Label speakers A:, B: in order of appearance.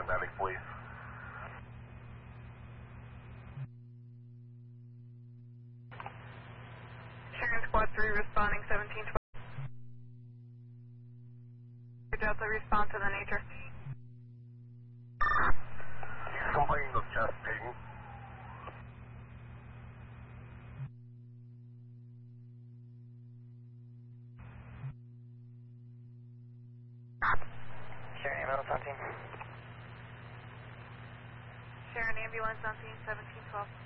A: paramedic, please.
B: Sharon Squad 3 responding 1712. Delta respond to the nature.
A: He's complaining of chest pain.
C: Sharon ambulance on team.
B: Sharon ambulance on scene 1712.